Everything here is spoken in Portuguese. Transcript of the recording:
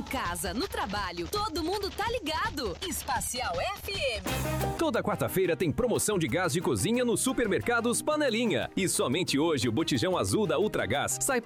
casa, no trabalho, todo mundo tá ligado. Espacial FM. Toda quarta-feira tem promoção de gás de cozinha nos supermercados Panelinha. E somente hoje o botijão azul da Ultragás sai por